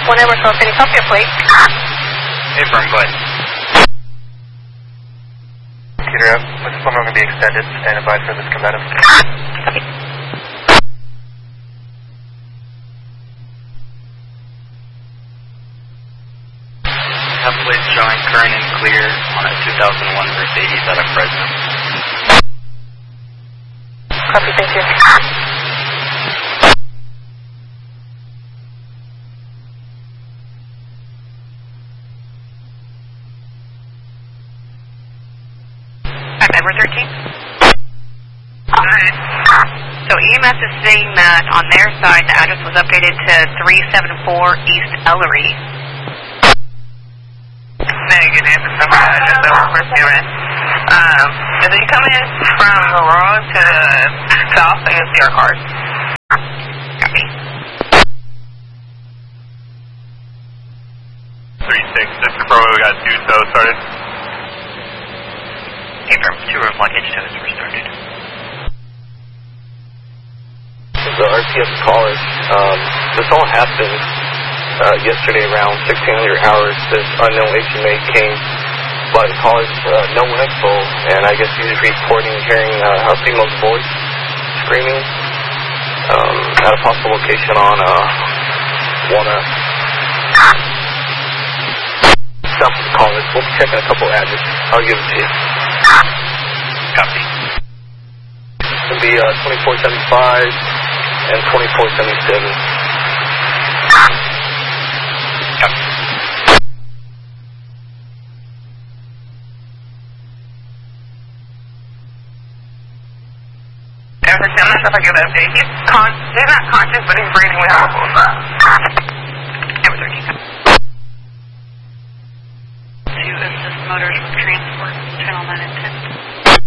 Whenever, so can you copy your plate? Affirm, go ahead. Peter up. This is going to be extended. Stand by for this combative. Copy. Template showing current and clear on a 2001 Mercedes out of Fresno. Copy, thank you. November 13th. Alright. So EMS is saying that on their side the address was updated to 374 East Ellery. Negative, it's not my address, that was pursuing. And then you come in from the road to the south and you'll see our cars. Copy. 3-6, this is Pro, we got 2 tows started. Affirm, 2 road blockage tows were started. The RPS caller, this all happened yesterday around 1600 hours. This unknown HMA came by the caller's no info, and I guess he was reporting hearing a female's voice screaming at a possible location on Walnut. Stop the callers. We'll be checking a couple addresses. I'll give it to you. Copy. It'll be 2475 and 2477. Copy. I'm not sure if I give an update. He's not conscious, but he's breathing. We have a full stop. Number 13. To assist motors with transport, channel 9 and 10.